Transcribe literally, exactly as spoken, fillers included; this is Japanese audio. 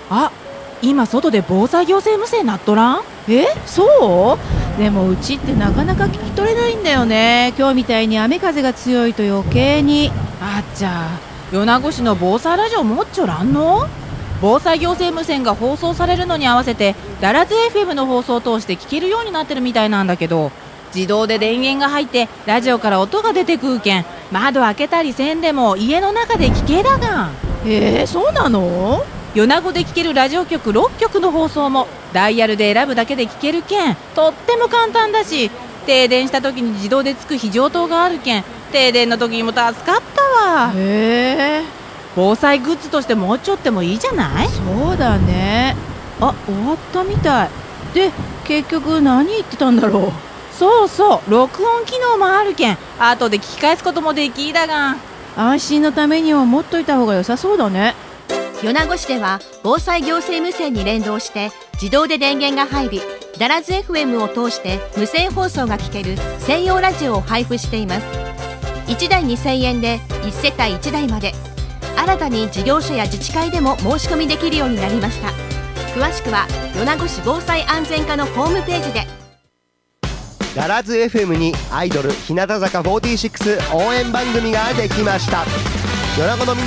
あ、今外で防災行政無線なっとらん？ え、そう？でもうちってなかなか聞き取れないんだよね。今日みたいに雨風が強いと余計に。 あっちゃ、米子市の防災ラジオ持っちょらんの？防災行政無線が放送されるのに合わせてダラズ エフエム の放送を通して聞けるようになってるみたいなんだけど、自動で電源が入ってラジオから音が出てくるけん、窓開けたりせんでも家の中で聞けだがん。 えー、そうなの？ 米子で聞けるラジオ局ろっきょくの放送もダイヤルで選ぶだけで聞けるけん、とっても簡単だし、停電した時に自動でつく非常灯があるけん、停電の時にも助かったわ。 へえ、 防災グッズとして持っちょってもいいじゃない？ そうだね。あ、終わったみたいで、結局何言ってたんだろう。 そうそう、録音機能もあるけん後で聞き返すこともできだがん。 安心のためには持っといた方が良さそうだね。 米子市では防災行政無線に連動して自動で電源が入り、ダラズ エフエム を通して無線放送が聞ける専用ラジオを配布しています。いちだいにせんえんでいち世帯いちだいまで。新たに事業者や自治会でも申し込みできるようになりました。詳しくは米子市防災安全課のホームページで。 ダラズ エフエム にアイドル日向坂フォーティーシックス応援番組ができました。米子の皆